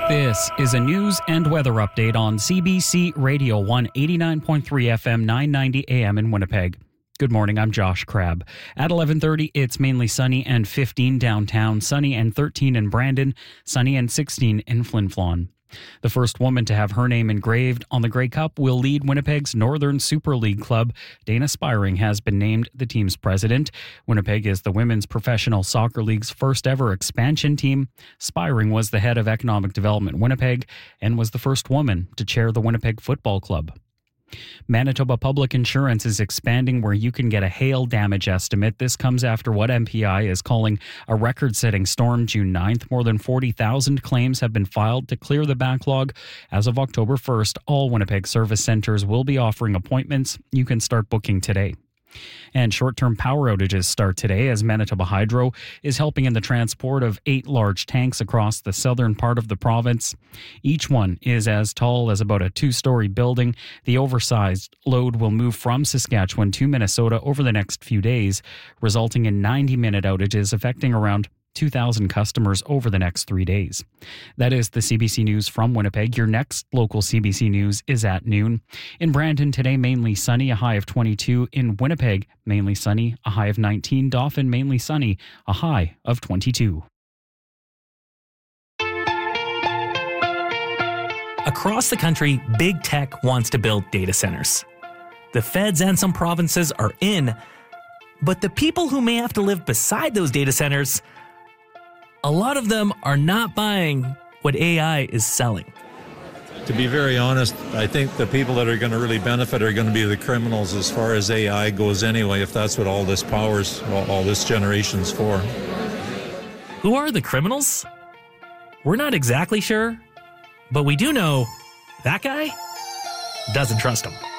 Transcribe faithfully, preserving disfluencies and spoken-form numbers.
This is a news and weather update on C B C Radio one eighty-nine point three F M, nine ninety A M in Winnipeg. Good morning, I'm Josh Crabb. At eleven thirty, it's mainly sunny and fifteen downtown, sunny and thirteen in Brandon, sunny and sixteen in Flin Flon. The first woman to have her name engraved on the Grey Cup will lead Winnipeg's Northern Super League club. Dana Spiring has been named the team's president. Winnipeg is the Women's Professional Soccer League's first ever expansion team. Spiring was the head of Economic Development Winnipeg and was the first woman to chair the Winnipeg Football Club. Manitoba Public Insurance is expanding where you can get a hail damage estimate. This comes after what M P I is calling a record-setting storm June ninth. More than forty thousand claims have been filed to clear the backlog. As of October first, all Winnipeg service centers will be offering appointments. You can start booking today. And short-term power outages start today as Manitoba Hydro is helping in the transport of eight large tanks across the southern part of the province. Each one is as tall as about a two-story building. The oversized load will move from Saskatchewan to Minnesota over the next few days, resulting in ninety-minute outages affecting around two thousand customers over the next three days. That is the C B C News from Winnipeg. Your next local C B C News is at noon. In Brandon today, mainly sunny, a high of twenty-two. In Winnipeg, mainly sunny, a high of nineteen. Dauphin, mainly sunny, a high of twenty-two. Across the country, big tech wants to build data centers. The feds and some provinces are in, but the people who may have to live beside those data centers, a lot of them are not buying what A I is selling. To be very honest, I think the people that are going to really benefit are going to be the criminals as far as A I goes anyway, if that's what all this power's, all this generation's for. Who are the criminals? We're not exactly sure, but we do know that guy doesn't trust them.